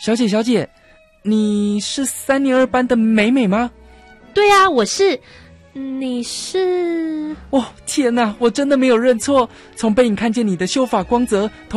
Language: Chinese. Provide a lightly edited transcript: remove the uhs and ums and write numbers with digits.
小姐，你是3年2班的美美吗？ 对啊，我是。你是？ 哦，天哪，我真的没有认错，从背影看见你的秀发光泽